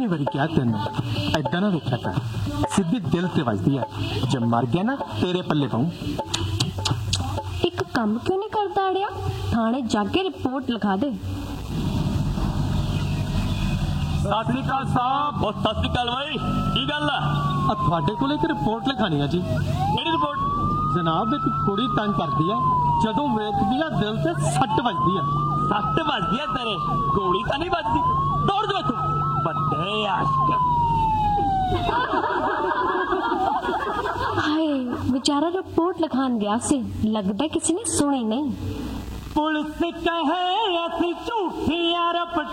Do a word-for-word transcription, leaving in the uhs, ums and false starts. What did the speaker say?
कितनी बारी क्या तेन ऐदा ना वेख्या कर, सीधी दिल ते वजदी है। जब मर गया ना तेरे पल्ले पाऊं। एक काम क्यों नहीं करता अड़िया, थाने जाके रिपोर्ट लिखा दे। सत श्री अकाल साहब। बहुत सत श्री अकाल भाई, की गल है? थोड़े को एक रिपोर्ट लिखानी है जी। केड़ी रिपोर्ट? जनाब एक कुड़ी तंग करती है, जदों वेखदी है दिल से सट बजदी है। सट बजदी है तेरे, गोली तो नहीं बजदी। दौड़ दो तू बड़े आशिक। हाय बेचारा रिपोर्ट लिखान गया से, लगता किसी ने सुनी नहीं। पुलिस कहे ऐसी झूठियां रपट